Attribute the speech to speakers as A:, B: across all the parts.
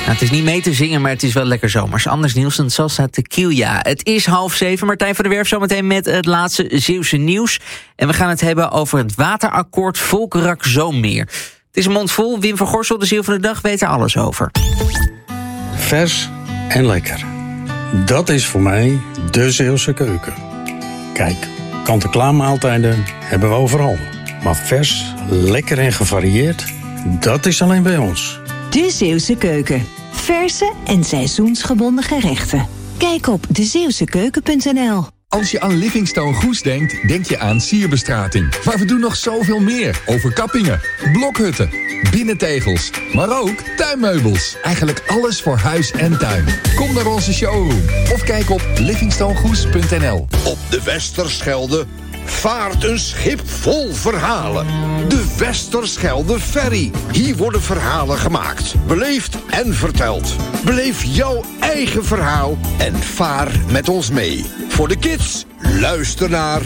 A: Nou, het is niet mee te zingen, maar het is wel lekker zomers. Anders nieuws dan Salsa Tequila. Het is 6:30. Martijn van der Werf zometeen met het laatste Zeeuwse nieuws. En we gaan het hebben over het waterakkoord Volkerak-Zoommeer. Het is een mond vol. Wim van Gorsel, de Zeeuw van de Dag, weet er alles over.
B: Vers en lekker. Dat is voor mij de Zeeuwse keuken. Kijk, kant-en-klaar maaltijden hebben we overal. Maar vers, lekker en gevarieerd, dat is alleen bij ons.
C: De Zeeuwse keuken. Verse en seizoensgebonden gerechten. Kijk op dezeeuwsekeuken.nl.
D: Als je aan Livingstone Goes denkt, denk je aan sierbestrating. Maar we doen nog zoveel meer. Overkappingen, blokhutten, binnentegels, maar ook tuinmeubels. Eigenlijk alles voor huis en tuin. Kom naar onze showroom of kijk op livingstonegoes.nl.
E: Op de Westerschelde vaart een schip vol verhalen. De Westerschelde Ferry. Hier worden verhalen gemaakt, beleefd en verteld. Beleef jouw eigen verhaal en vaar met ons mee. Voor de kids, luister naar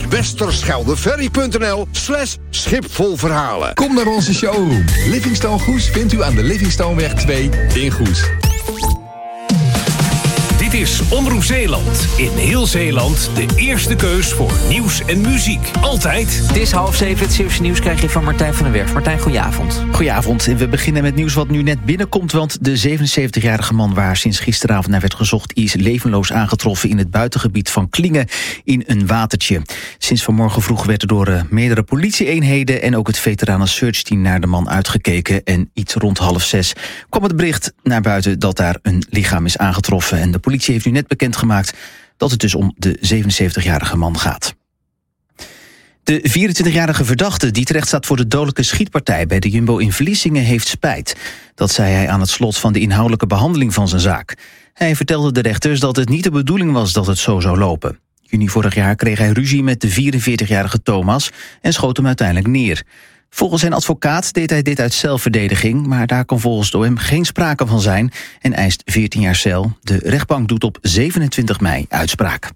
E: westerscheldeferry.nl/schipvolverhalen.
D: Kom naar onze showroom. Livingstone Goes vindt u aan de Livingstoneweg 2 in Goes.
F: Dit is Omroep Zeeland. In heel Zeeland de eerste keus voor nieuws en muziek. Altijd.
A: Het is 6:30. Het Zeeuwse nieuws krijg je van Martijn van der Werf. Martijn, goedenavond.
G: Goedenavond. En we beginnen met nieuws wat nu net binnenkomt, want de 77-jarige man waar sinds gisteravond naar werd gezocht is levenloos aangetroffen in het buitengebied van Klingen in een watertje. Sinds vanmorgen vroeg werd er door meerdere politieeenheden en ook het veteranen searchteam naar de man uitgekeken. En iets rond 5:30 kwam het bericht naar buiten dat daar een lichaam is aangetroffen. En de politie heeft nu net bekendgemaakt dat het dus om de 77-jarige man gaat. De 24-jarige verdachte die terecht staat voor de dodelijke schietpartij bij de Jumbo in Vlissingen heeft spijt. Dat zei hij aan het slot van de inhoudelijke behandeling van zijn zaak. Hij vertelde de rechters dat het niet de bedoeling was dat het zo zou lopen. Juni vorig jaar kreeg hij ruzie met de 44-jarige Thomas en schoot hem uiteindelijk neer. Volgens zijn advocaat deed hij dit uit zelfverdediging, maar daar kan volgens het OM geen sprake van zijn en eist 14 jaar cel. De rechtbank doet op 27 mei uitspraak.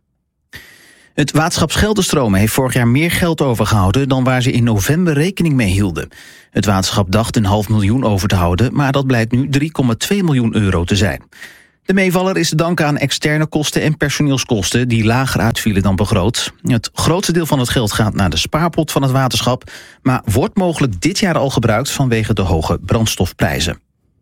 G: Het waterschap Scheldestromen heeft vorig jaar meer geld overgehouden dan waar ze in november rekening mee hielden. Het waterschap dacht €500.000 over te houden, maar dat blijkt nu €3,2 miljoen te zijn. De meevaller is te danken aan externe kosten en personeelskosten die lager uitvielen dan begroot. Het grootste deel van het geld gaat naar de spaarpot van het waterschap, maar wordt mogelijk dit jaar al gebruikt vanwege de hoge brandstofprijzen.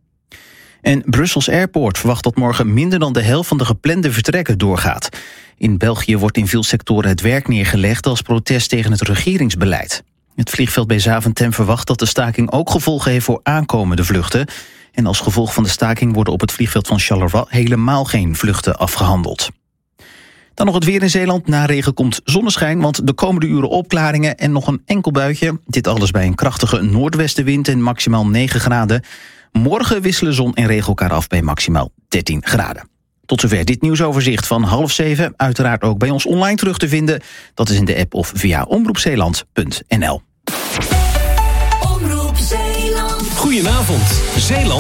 G: En Brussels Airport verwacht dat morgen minder dan de helft van de geplande vertrekken doorgaat. In België wordt in veel sectoren het werk neergelegd als protest tegen het regeringsbeleid. Het vliegveld bij Zaventem verwacht dat de staking ook gevolgen heeft voor aankomende vluchten. En als gevolg van de staking worden op het vliegveld van Charleroi helemaal geen vluchten afgehandeld. Dan nog het weer in Zeeland. Na regen komt zonneschijn, want de komende uren opklaringen en nog een enkel buitje. Dit alles bij een krachtige noordwestenwind en maximaal 9 graden. Morgen wisselen zon en regen elkaar af bij maximaal 13 graden. Tot zover dit nieuwsoverzicht van 6:30. Uiteraard ook bij ons online terug te vinden. Dat is in de app of via omroepzeeland.nl.
F: Goedenavond. Zeeland